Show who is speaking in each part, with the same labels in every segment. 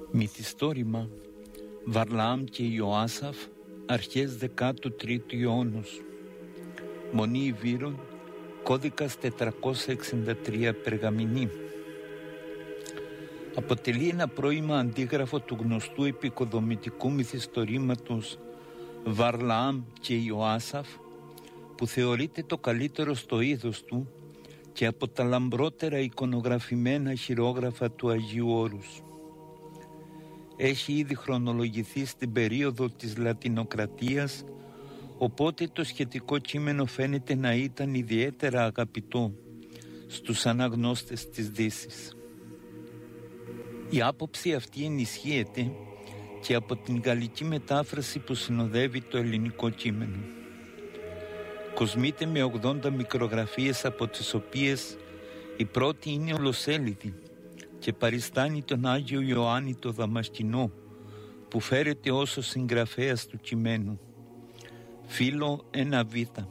Speaker 1: Μυθιστόρημα Βαρλαάμ και Ιωάσαφ, αρχές 13ου αιώνος. Μονή Ιβύρων, κώδικας 463 περγαμηνή. Αποτελεί ένα πρώιμα αντίγραφο του γνωστού επικοδομητικού μυθιστορήματος Βαρλαάμ και Ιωάσαφ, που θεωρείται το καλύτερο στο είδος του και από τα λαμπρότερα εικονογραφημένα χειρόγραφα του Αγίου Όρους. Έχει ήδη χρονολογηθεί στην περίοδο της Λατινοκρατίας, οπότε το σχετικό κείμενο φαίνεται να ήταν ιδιαίτερα αγαπητό στους αναγνώστες της Δύσης. Η άποψη αυτή ενισχύεται και από την γαλλική μετάφραση που συνοδεύει το ελληνικό κείμενο. Κοσμείται με 80 μικρογραφίες, από τις οποίες η πρώτη είναι ολοσέλιδη και παριστάνει τον Άγιο Ιωάννη το Δαμασκηνό, που φέρεται ως ο συγγραφέας του κειμένου. Φύλλο 1β.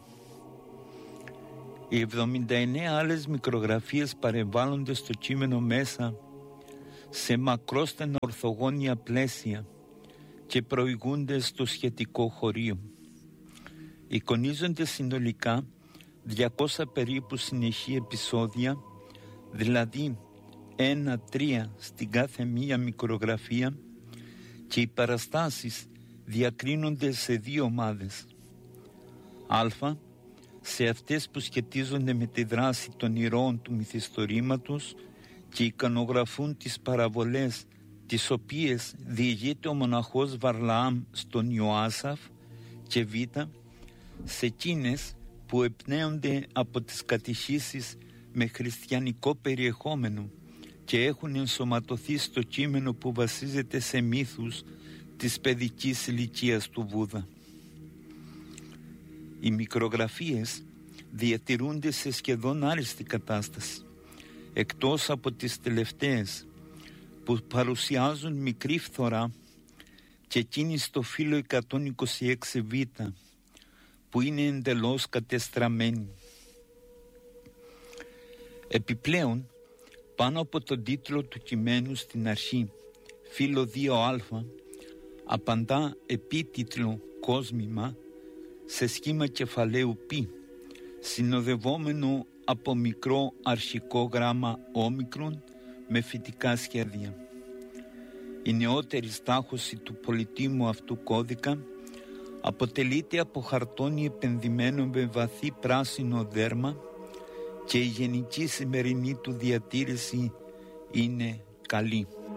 Speaker 1: Οι 79 άλλες μικρογραφίες παρεμβάλλονται στο κείμενο μέσα σε μακρόστενα ορθογώνια πλαίσια και προηγούνται στο σχετικό χωρίο. Εικονίζονται συνολικά 200 περίπου συνεχή επεισόδια, δηλαδή 1-3 στην κάθε μία μικρογραφία, και οι παραστάσεις διακρίνονται σε δύο ομάδες. Α, σε αυτές που σχετίζονται με τη δράση των ηρώων του μυθιστορήματος και εικονογραφούν τις παραβολές τις οποίες διηγείται ο μοναχός Βαρλαάμ στον Ιωάσαφ, και Β, σε εκείνες που εμπνέονται από τις κατηχήσεις με χριστιανικό περιεχόμενο και έχουν ενσωματωθεί στο κείμενο που βασίζεται σε μύθους της παιδικής ηλικίας του Βούδα. Οι μικρογραφίες διατηρούνται σε σχεδόν άριστη κατάσταση, εκτός από τις τελευταίες που παρουσιάζουν μικρή φθορά, και εκείνη στο φύλλο 126β που είναι εντελώς κατεστραμμένη. Επιπλέον, πάνω από τον τίτλο του κειμένου στην αρχή, φύλλο 2α, απαντά επίτιτλο κόσμημα σε σχήμα κεφαλαίου π, συνοδευόμενο από μικρό αρχικό γράμμα όμικρον με φυτικά σχέδια. Η νεότερη στάχωση του πολυτίμου αυτού κώδικα αποτελείται από χαρτόνι επενδυμένο με βαθύ πράσινο δέρμα, και η γενική σημερινή του διατήρηση είναι καλή.